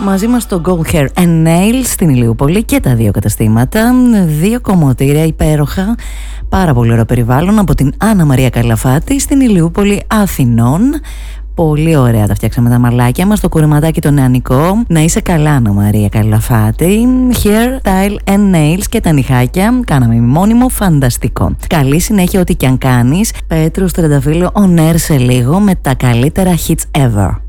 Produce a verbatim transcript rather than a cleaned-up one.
Μαζί μας το Gold Hair and Nails στην Ηλιούπολη και τα δύο καταστήματα. Δύο κομμωτήρια υπέροχα, πάρα πολύ ωραίο περιβάλλον από την Άννα Μαρία Καλαφάτη στην Ηλιούπολη Αθηνών. Πολύ ωραία τα φτιάξαμε τα μαλάκια μας, το κουρεματάκι το νεανικό. Να είσαι καλά, Άννα Μαρία Καλαφάτη. Hair, style and nails και τα νυχάκια. Κάναμε μόνιμο, φανταστικό. Καλή συνέχεια ό,τι και αν κάνεις. Πέτρος Τρενταφύλλου on air σε λίγο με τα καλύτερα hits ever.